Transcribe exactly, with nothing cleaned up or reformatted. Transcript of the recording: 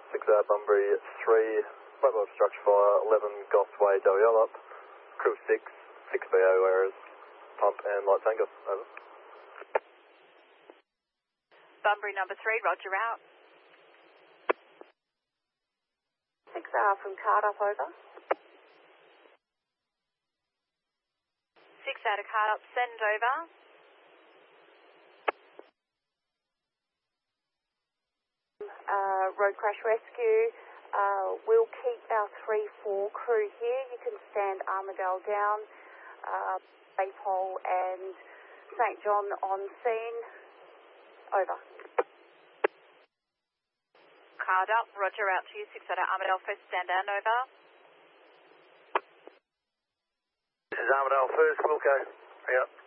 six out Bunbury three, mobile structure fire, eleven Goss Way, W L up, crew six, six B O errors, pump and light tanker, over. Bunbury number three, roger out. six R from Cardup, over. six out of Cardup, send over. Uh, road crash rescue. Uh, we'll keep our three four crew here. You can stand Armadale down, uh, Maypole and Saint John on scene. Over. Cardup, roger out to you. six out of Armadale first, stand down, over. This is Armadale first, Wilco. Yeah.